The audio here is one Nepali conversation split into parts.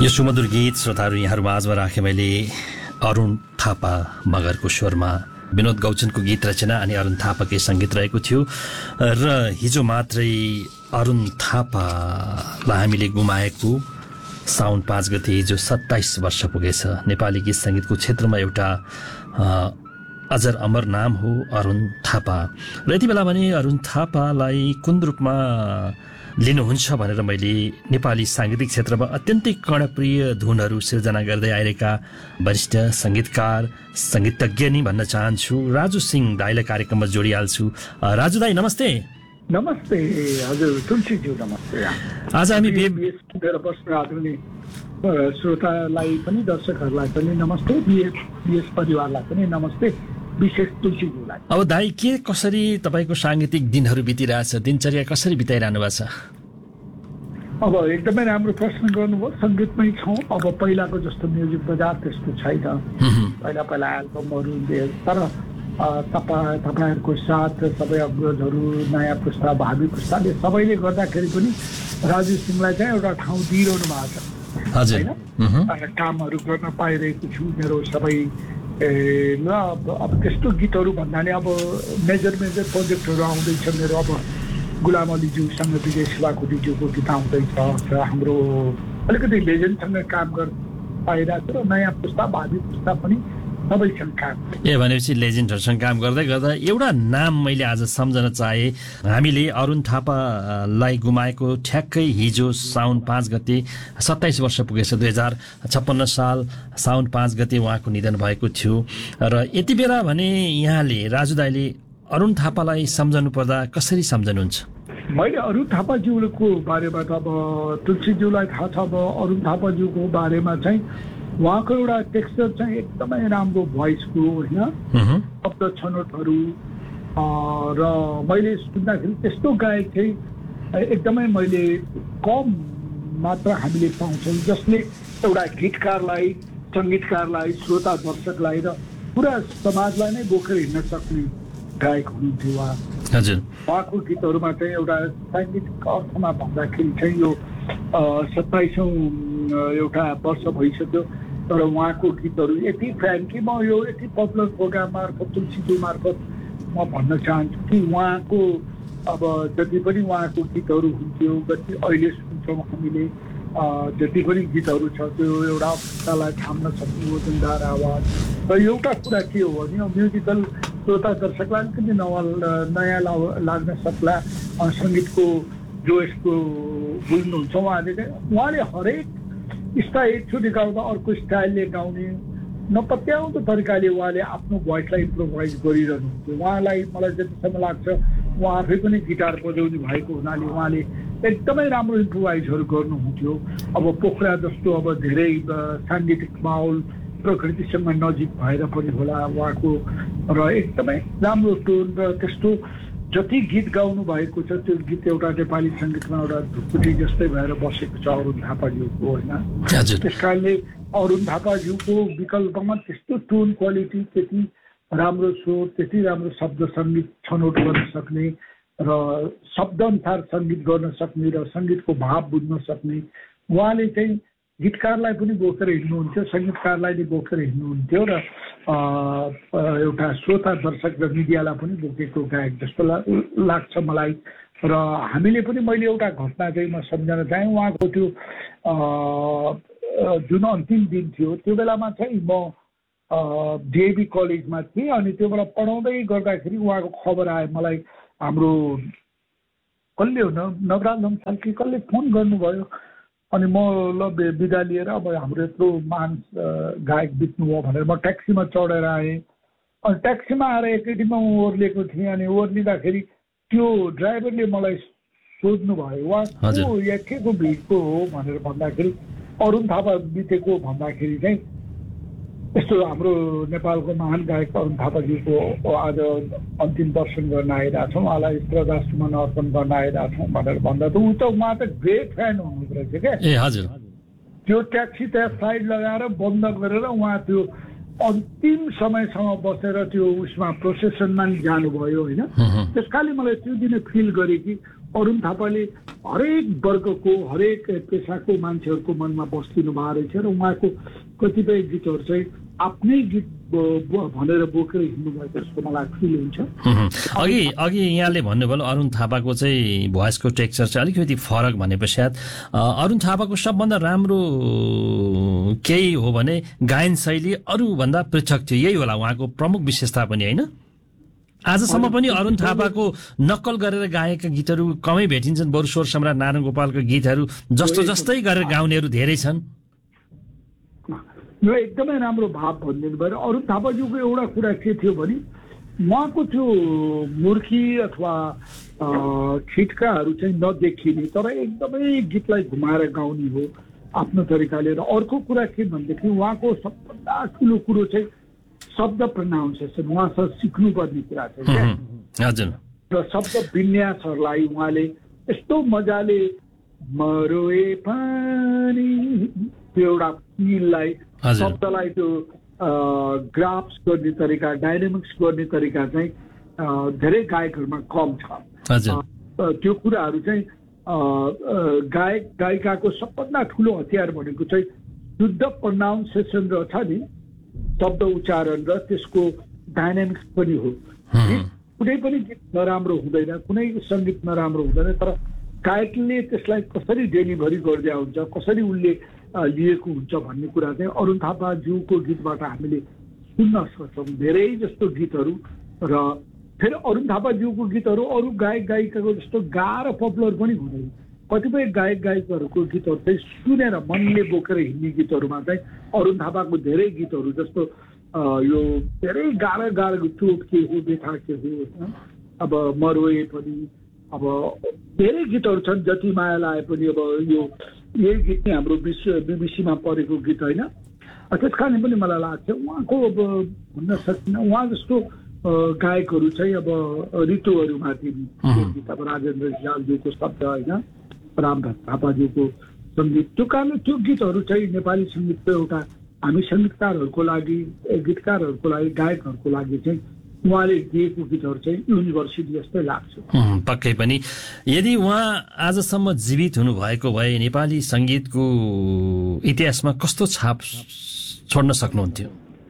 यो सुमधुर गीत श्रोताहरू यहाँहरू माझमा राखेँ मैले अरुण थापा मगरको स्वरमा विनोद गौचनको गीत रचना अनि अरुण थापाकै सङ्गीत रहेको थियो र हिजो मात्रै अरुण थापालाई हामीले गुमाएको साउन 5 गते हिजो 27 वर्ष पुगेछ। नेपाली गीत सङ्गीतको क्षेत्रमा एउटा अजर अमर नाम हो अरुण थापा। र यति बेला भने अरुण थापालाई कुन रूपमा लिनुहुन्छ भनेर मैले नेपाली साङ्गीतिक क्षेत्रमा अत्यन्तै कर्णप्रिय धुनहरू सिर्जना गर्दै आइरहेका वरिष्ठ सङ्गीतकार सङ्गीतज्ञ नि भन्न चाहन्छु राजु सिंह दाईलाई कार्यक्रममा जोडिहाल्छु। राजु दाई नमस्ते। नमस्ते हजुर तुलसीज्यू नमस्ते। आज हामी श्रोतालाई पनि दर्शकहरूलाई पनि नमस्ते, बिएस परिवारलाई पनि नमस्ते, विशेष तुलसीज्यूलाई। अब दाई के कसरी तपाईँको साङ्गीतिक दिनहरू बितिरहेछ, दिनचर्या कसरी बिताइरहनु भएको छ? अब एकदमै राम्रो प्रश्न गर्नुभयो। सङ्गीतमै छौँ। अब पहिलाको जस्तो म्युजिक बजार त्यस्तो छैन। पहिला एल्बमहरू तर तपाईँहरूको साथ सबै अग्रजहरू नयाँ पुस्ता भावी पुस्ताले सबैले गर्दाखेरि पनि राजु सिंहलाई चाहिँ एउटा ठाउँ दिइरहनु भएको छ होइन। कामहरू गर्न पाइरहेको छु मेरो सबै ल। अब त्यस्तो गीतहरू भन्दा नि अब मेजर प्रोजेक्टहरू आउँदैछ मेरो। अब गुलाम अलीज्यूसँग विजय शिवाकोटीज्यूको गीत आउँदैछ र हाम्रो अलिकति लेजेन्डसँग काम गर्न पाइरहेको छ र नयाँ पुस्ता भावी पुस्ता पनि सबैसँग काम। भनेपछि लेजेन्डहरूसँग काम गर्दै गर्दा एउटा नाम मैले आज सम्झन चाहे। हामीले अरुण थापालाई गुमाएको ठ्याक्कै हिजो साउन 5 गते 27 वर्ष पुगेछ। 2056 साल साउन 5 गते उहाँको निधन भएको थियो। र यति बेला भने यहाँले राजु दाईले अरुण थापालाई सम्झनु पर्दा कसरी सम्झनुहुन्छ? मैले अरुण थापाज्यूको बारेमा त अब तुलसीज्यूलाई थाहा छ। अब अरुण थापाज्यूको बारेमा चाहिँ उहाँको एउटा टेक्स्चर चाहिँ एकदमै राम्रो भोइसको होइन, शब्द छनोटहरू र मैले सुन्दाखेरि त्यस्तो गायक चाहिँ एकदमै मैले कम मात्र हामीले पाउँछौँ जसले एउटा गीतकारलाई, सङ्गीतकारलाई, श्रोता दर्शकलाई र पुरा समाजलाई नै बोकेर हिँड्न सक्ने गायक हुनुहुन्थ्यो उहाँ। हजुर, उहाँको गीतहरूमा चाहिँ एउटा साङ्गीतिक अर्थमा भन्दाखेरि चाहिँ यो 27औं एउटा वर्ष भइसक्यो तर उहाँको गीतहरू यति फ्यान कि म यो यति पपुलर प्रोग्राम मार्फत तुलसीज्यू मार्फत म भन्न चाहन्छु कि उहाँको अब जति पनि उहाँको गीतहरू हुन्थ्यो, जति अहिले सुन्छौँ हामीले जति पनि गीतहरू छ त्यो एउटा पुस्तालाई थाम्न सक्ने वजनदार आवाज। र एउटा कुरा के हो भने म्युजिकल श्रोता दर्शकलाई अलिकति नयाँ लाग्न सक्ला सङ्गीतको जो यसको बुझ्नुहुन्छ उहाँले हरेक स्टाइल एकचोटि गाउँदा अर्को स्टाइलले गाउने नपत्याउँदो तरिकाले उहाँले आफ्नो भोइसलाई इम्प्रोभाइज गरिरहनुहुन्थ्यो। उहाँलाई मलाई जतिसम्म लाग्छ उहाँ आफै पनि गिटार बजाउने भएको हुनाले उहाँले एकदमै राम्रो इम्प्रोभाइजहरू गर्नुहुन्थ्यो। अब पोखरा जस्तो अब धेरै साङ्गीतिक माहौल प्रकृतिसँग नजिक भएर पनि होला उहाँको र एकदमै राम्रो टोन र त्यस्तो जति गीत गाउनु भएको छ त्यो गीत एउटा नेपाली सङ्गीतमा एउटा ढुकुटी जस्तै भएर बसेको छ अरुण थापाज्यूको होइन। त्यस कारणले अरुण थापाज्यूको विकल्पमा त्यस्तो टोन क्वालिटी, त्यति राम्रो स्वर, त्यति राम्रो शब्द सङ्गीत छनौट गर्न सक्ने र शब्दअनुसार सङ्गीत गर्न सक्ने र सङ्गीतको भाव बुझ्न सक्ने उहाँले चाहिँ गीतकारलाई पनि बोकेर हिँड्नुहुन्थ्यो, सङ्गीतकारलाई पनि बोकेर हिँड्नुहुन्थ्यो र एउटा श्रोता दर्शक र मिडियालाई पनि बोकेको गायक जस्तो लाग्छ मलाई। र हामीले पनि मैले एउटा घटना चाहिँ म सम्झन चाहेँ। उहाँको त्यो जुन अन्तिम दिन थियो त्यो बेलामा चाहिँ म डिएभी कलेजमा थिएँ अनि त्योबाट पढाउँदै गर्दाखेरि उहाँको खबर आयो मलाई। हाम्रो कसले हो नवराज लम्साल कि कसले फोन गर्नुभयो अनि म ल बिदा लिएर अब हाम्रो यत्रो महान गायक बित्नुभयो भनेर म ट्याक्सीमा चढेर आएँ। अनि ट्याक्सीमा आएर एकैछिनमा म ओर्लिएको थिएँ अनि ओर्लिँदाखेरि त्यो ड्राइभरले मलाई सोध्नु भयो उहाँ को या के को भिडको हो भनेर भन्दाखेरि अरुण थापा बितेको भन्दाखेरि चाहिँ यस्तो हाम्रो नेपालको महान गायक अरुण थापाज्यूको आज अन्तिम दर्शन गर्न आइरहेछौँ, उहाँलाई श्रद्धासुमन अर्पण गर्न आइरहेछौँ भनेर भन्दा त उहाँ त ग्रेट फ्यान हुनुहुँदो रहेछ क्या। ए हजुर, त्यो ट्याक्सी त्यहाँ साइड लगाएर बन्द गरेर उहाँ त्यो अन्तिम समयसम्म बसेर त्यो उसमा प्रोसेसनमा नि जानुभयो होइन। त्यस कारणले मलाई त्यो दिन फिल गरेँ कि अरुण थापाले हरेक वर्गको हरेक पेसाको मान्छेहरूको मनमा बस्दिनु भएको रहेछ र उहाँको कतिपय गीतहरू चाहिँ आफ्नै गीत भनेर बोकेर हिँड्नु भएको जस्तो मलाई फिल हुन्छ। अघि यहाँले भन्नुभयो अरुण थापाको चाहिँ भोइसको टेक्सचर चाहिँ अलिकति फरक भने पश्चात अरुण थापाको सबभन्दा राम्रो केही हो भने गायन शैली अरूभन्दा पृथक थियो, यही होला उहाँको प्रमुख विशेषता पनि, होइन? आजसम्म पनि अरुण थापाको नक्कल गरेर गाएका गीतहरू कमै भेटिन्छन्, बरु स्वर सम्राट नारायण गोपालको गीतहरू जस्तो जस्तै गरेर गाउनेहरू धेरै छन्। यो एकदमै राम्रो भाव भनिदिनु भयो। अरुण थापाज्यूको एउटा कुरा के थियो भने उहाँको त्यो मूर्खी अथवा छिटकाहरू चाहिँ नदेखिने तर एकदमै गीतलाई घुमाएर गाउने हो आफ्नो तरिकाले। र अर्को कुरा के भनेदेखि उहाँको सबभन्दा ठुलो कुरो चाहिँ शब्द प्रनाउन्सिएसन उहाँसँग सिक्नुपर्ने कुरा चाहिँ र शब्द विन्यासहरूलाई उहाँले यस्तो मजाले मरोए पानी त्यो एउटा फिललाई शब्दलाई त्यो ग्राफ्स गर्ने तरिका डाइनामिक्स गर्ने तरिका चाहिँ धेरै गायकहरूमा कम छ। त्यो कुराहरू चाहिँ गायक गायिकाको सबभन्दा ठुलो हतियार भनेको चाहिँ शुद्ध प्रनाउन्सिएसन र छ नि शब्द उच्चारण र त्यसको डाइनामिक्स पनि हो। कुनै पनि गीत नराम्रो हुँदैन, कुनै सङ्गीत नराम्रो हुँदैन, तर गायकले त्यसलाई कसरी डेलिभरी गरिदिया हुन्छ, कसरी उसले लिएको हुन्छ भन्ने कुरा चाहिँ अरुण थापाज्यूको गीतबाट हामीले सुन्न सक्छौँ धेरै जस्तो गीतहरू। र फेरि अरुण थापाज्यूको गीतहरू अरू गायक गायिकाको जस्तो गाह्रो पपुलर पनि हुँदैन। कतिपय गायक गायिकाहरूको गीतहरू चाहिँ सुनेर मनले बोकेर हिँड्ने गीतहरूमा चाहिँ अरुण थापाको धेरै गीतहरू जस्तो यो धेरै गाह्रो गाह्रो चोट के हो बेथा के हो, अब मरोए पनि, अब धेरै गीतहरू छन्, जति माया लाए पनि, अब यो यही गीत नै हाम्रो बिबिसीमा परेको गीत होइन। त्यस कारण पनि मलाई लाग्छ उहाँको अब भन्न सकिनँ उहाँ जस्तो गायकहरू चाहिँ अब ऋतुहरूमाथि गीत अब राजेन्द्र हिजालज्यूको शब्द होइन, रामदास थापाज्यूको सङ्गीत, त्यो कारणले त्यो गीतहरू चाहिँ नेपाली सङ्गीतको एउटा हामी सङ्गीतकारहरूको लागि गीतकारहरूको लागि गायकहरूको लागि चाहिँ उहाँले दिएको गीतहरू चाहिँ युनिभर्सिटी जस्तै लाग्छ। पक्कै पनि यदि उहाँ आजसम्म जीवित हुनुभएको भए नेपाली सङ्गीतको इतिहासमा कस्तो छाप छोड्न सक्नुहुन्थ्यो?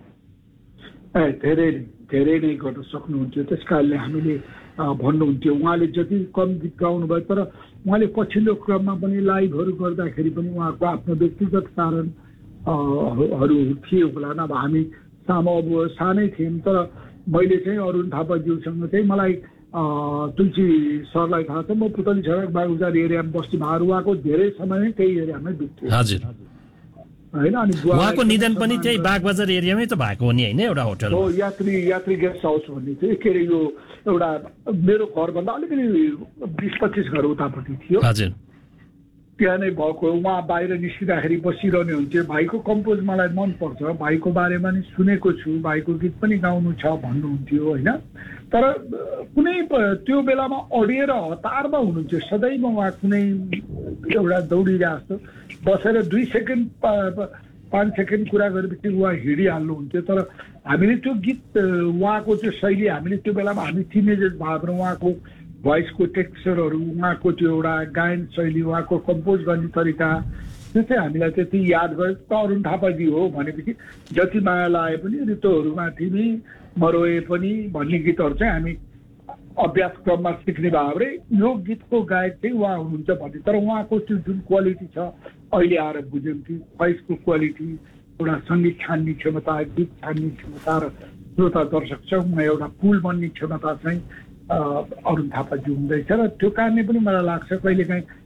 धेरै धेरै नै गर्न सक्नुहुन्थ्यो। त्यस कारणले हामीले भन्नुहुन्थ्यो उहाँले जति कम गीत गाउनु भयो तर उहाँले पछिल्लो क्रममा पनि लाइभहरू गर्दाखेरि पनि उहाँको आफ्नो व्यक्तिगत कारणहरू थियो होला। अब हामी अब सानै थियौँ तर मैले चाहिँ अरुण थापाज्यूसँग चाहिँ मलाई तुलसी सरलाई थाहा छ, म पुतली सडक बागबजार एरियामा बस्ती भार उहाँको धेरै समय नै त्यही एरियामै बित्थ्यो होइन। अनि उहाँको निधन पनि त्यही बागबजार एरियामै त भएको हो नि होइन? एउटा होटल हो यात्री गेस्ट हाउस भन्ने थियो, के अरे यो एउटा मेरो घरभन्दा अलिकति 20-25 घर उतापट्टि थियो, त्यहाँ नै भएको। उहाँ बाहिर निस्किँदाखेरि बसिरहने हुन्थ्यो। भाइको कम्पोज मलाई मनपर्छ, भाइको बारेमा नि सुनेको छु, भाइको गीत पनि गाउनु छ भन्नुहुन्थ्यो होइन। तर कुनै त्यो बेलामा अडिएर हतारमा हुनुहुन्थ्यो, सदैव उहाँ कुनै एउटा दौडिरहेको जस्तो बसेर 2 सेकेन्ड 5 सेकेन्ड कुरा गरेपछि उहाँ हिँडिहाल्नुहुन्थ्यो। तर हामीले त्यो गीत उहाँको त्यो शैली हामीले त्यो बेलामा हामी टिनेजर्स भएर उहाँको भोइसको टेक्सचरहरू उहाँको त्यो एउटा गायन शैली उहाँको कम्पोज गर्ने तरिका त्यो चाहिँ हामीलाई त्यति याद गरे त अरुण थापाजी हो भनेपछि जति माया लाए पनि ऋतुहरूमाथि नि मरोए पनि भन्ने गीतहरू चाहिँ हामी अभ्यासक्रममा सिक्ने भए यो गीतको गायक चाहिँ उहाँ हुनुहुन्छ भन्ने। तर उहाँको त्यो जुन क्वालिटी छ अहिले आएर बुझ्यौँ कि भोइसको क्वालिटी, एउटा सङ्गीत छान्ने क्षमता, गीत छान्ने क्षमता र श्रोता दर्शकसँग एउटा पुल बन्ने क्षमता चाहिँ अरुण थापाजी हुँदैछ। र त्यो कारणले पनि मलाई लाग्छ कहिलेकाहीँ